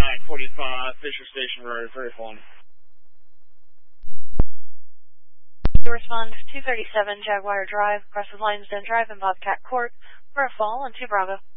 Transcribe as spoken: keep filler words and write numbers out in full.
nine forty-five, Fisher Station Road, Prairie Farm. You respond two thirty-seven Jaguar Drive, Crosses Lionsden Drive and Bobcat Court, Prairie Fall, and two Bravo.